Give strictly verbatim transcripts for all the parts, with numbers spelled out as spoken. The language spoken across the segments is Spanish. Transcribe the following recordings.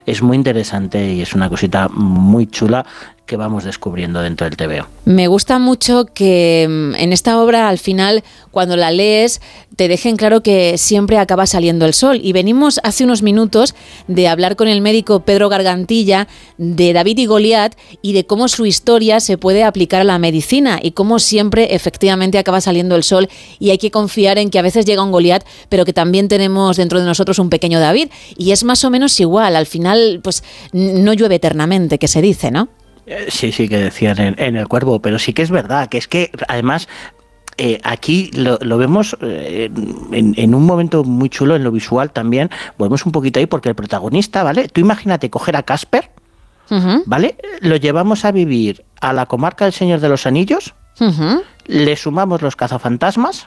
Es muy interesante y es una cosita muy chula que vamos descubriendo dentro del T V O. Me gusta mucho que en esta obra, al final, cuando la lees, te dejen claro que siempre acaba saliendo el sol. Y venimos hace unos minutos de hablar con el médico Pedro Gargantilla de David y Goliat y de cómo su historia se puede aplicar a la medicina y cómo siempre efectivamente acaba saliendo el sol y hay que confiar en que a veces llega un Goliat, pero que también tenemos dentro de nosotros un pequeño David. Y es más o menos igual. Al final, pues no llueve eternamente, que se dice, ¿no? Sí, sí, que decían en, en el Cuervo, pero sí que es verdad, que es que además eh, aquí lo, lo vemos eh, en, en un momento muy chulo en lo visual también, volvemos un poquito ahí porque el protagonista, ¿vale? Tú imagínate coger a Casper, uh-huh. ¿vale? Lo llevamos a vivir a la comarca del Señor de los Anillos, uh-huh. le sumamos los cazafantasmas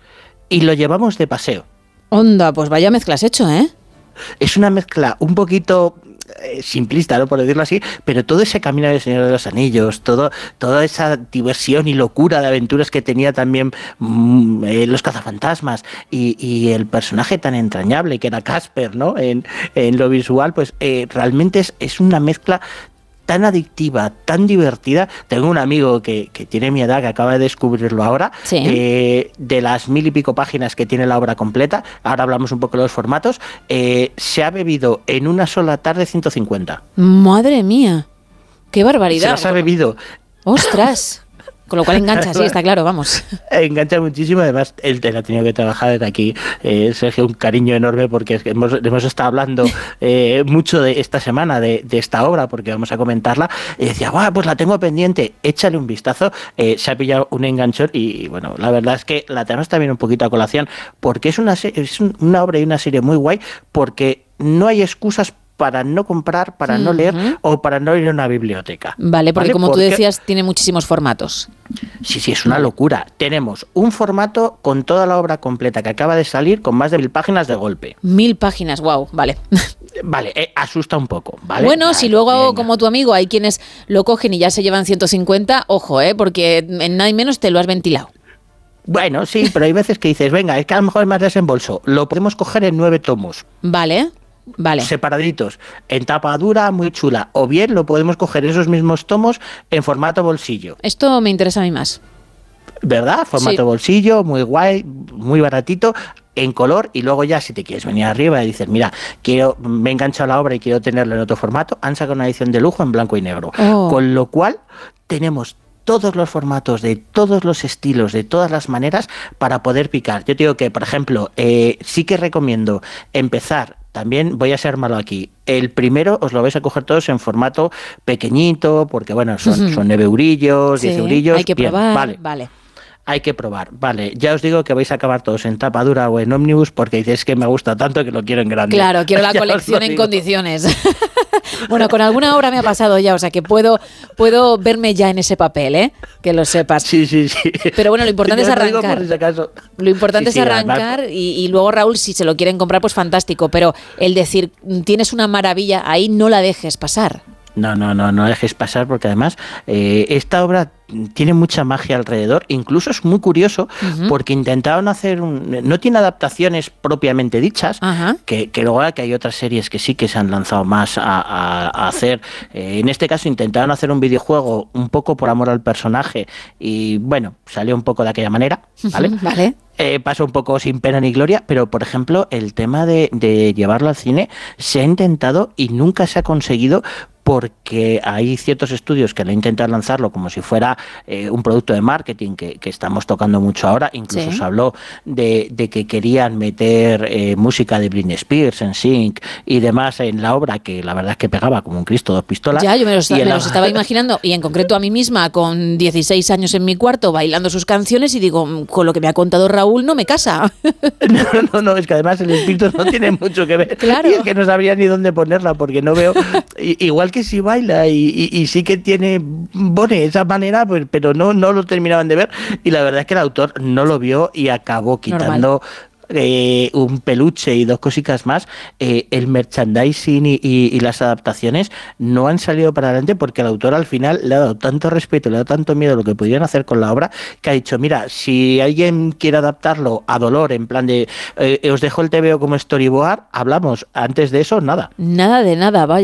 y lo llevamos de paseo. Onda, pues vaya mezcla has hecho, ¿eh? Es una mezcla un poquito eh, simplista, ¿no? Por decirlo así, pero todo ese camino del Señor de los Anillos, todo, toda esa diversión y locura de aventuras que tenía también mmm, eh, los cazafantasmas y, y el personaje tan entrañable que era Casper, ¿no? En, en lo visual, pues eh, realmente es, es una mezcla tan adictiva, tan divertida. Tengo un amigo que, que tiene mi edad, que acaba de descubrirlo ahora, sí. eh, de las mil y pico páginas que tiene la obra completa, ahora hablamos un poco de los formatos, eh, se ha bebido en una sola tarde ciento cincuenta. ¡Madre mía! ¡Qué barbaridad! Se las ha bebido. ¡Ostras! Con lo cual engancha, sí, está claro, vamos. Engancha muchísimo, además él ha tenido que trabajar desde aquí, eh, Sergio, un cariño enorme porque es que hemos, hemos estado hablando eh, mucho de esta semana de, de esta obra porque vamos a comentarla y decía, guau, pues la tengo pendiente, échale un vistazo, eh, se ha pillado un enganchón y, y bueno, la verdad es que la tenemos también un poquito a colación porque es una, es una obra y una serie muy guay porque no hay excusas para no comprar, para uh-huh. no leer o para no ir a una biblioteca. Vale, porque ¿vale? como porque, tú decías, tiene muchísimos formatos. Sí, sí, es una locura. Tenemos un formato con toda la obra completa que acaba de salir con más de mil páginas de golpe. Mil páginas, wow, vale. Vale, eh, asusta un poco, ¿vale? Bueno, vale, si luego, venga. como tu amigo, hay quienes lo cogen y ya se llevan ciento cincuenta, ojo, ¿eh? Porque en nada y menos te lo has ventilado. Bueno, sí, pero hay veces que dices, venga, es que a lo mejor es más desembolso. Lo podemos coger en nueve tomos. Vale. Vale. Separaditos, en tapa dura, muy chula. O bien lo podemos coger esos mismos tomos en formato bolsillo. Esto me interesa a mí más. ¿Verdad? Formato sí. bolsillo, muy guay, muy baratito, en color. Y luego ya si te quieres venir arriba y dices, mira, quiero, me he enganchado a la obra y quiero tenerlo en otro formato, han sacado una edición de lujo en blanco y negro. Oh. Con lo cual tenemos todos los formatos, de todos los estilos, de todas las maneras para poder picar. Yo te digo que, por ejemplo, eh, sí que recomiendo empezar. También voy a ser malo aquí. El primero os lo vais a coger todos en formato pequeñito, porque bueno, son, uh-huh. son nueve eurillos, sí, diez eurillos. Hay que bien, probar, vale. vale. Hay que probar, vale. Ya os digo que vais a acabar todos en tapa dura o en ómnibus porque dices que me gusta tanto que lo quiero en grande. Claro, quiero la colección en condiciones. Bueno, con alguna obra me ha pasado ya, o sea que puedo, puedo verme ya en ese papel, ¿eh? Que lo sepas. Sí, sí, sí. Pero bueno, lo importante es arrancar. Si lo importante sí, es sí, arrancar y, y luego, Raúl, si se lo quieren comprar, pues fantástico. Pero el decir, tienes una maravilla, ahí no la dejes pasar. No, no, no, no dejes pasar porque además eh, esta obra tiene mucha magia alrededor, incluso es muy curioso uh-huh. porque intentaron hacer un, no tiene adaptaciones propiamente dichas, uh-huh. que, que luego que hay otras series que sí que se han lanzado más a, a, a hacer, eh, en este caso intentaron hacer un videojuego un poco por amor al personaje y bueno, salió un poco de aquella manera, ¿vale? Uh-huh, vale. Eh, pasó un poco sin pena ni gloria, pero por ejemplo el tema de, de llevarlo al cine se ha intentado y nunca se ha conseguido porque hay ciertos estudios que lo intentan lanzarlo como si fuera eh, un producto de marketing que, que estamos tocando mucho ahora, incluso sí. se habló de, de que querían meter eh, música de Britney Spears, N Sync y demás en la obra, que la verdad es que pegaba como un Cristo dos pistolas. Ya, yo me los, me los estaba imaginando, y en concreto a mí misma con dieciséis años en mi cuarto bailando sus canciones y digo, con lo que me ha contado Raúl no me casa. No, no, no, es que además el espíritu no tiene mucho que ver. Claro. Y es que no sabría ni dónde ponerla porque no veo, igual que si baila y, y, y sí que tiene, pone esa manera, pues, pero no, no lo terminaban de ver y la verdad es que el autor no lo vio y acabó quitando Normal. Eh, un peluche y dos cositas más. Eh, el merchandising y, y, y las adaptaciones no han salido para adelante porque el autor al final le ha dado tanto respeto, le ha dado tanto miedo a lo que pudieran hacer con la obra que ha dicho, mira, si alguien quiere adaptarlo a dolor, en plan de eh, os dejo el T V O como storyboard, hablamos, antes de eso nada. Nada de nada, vaya.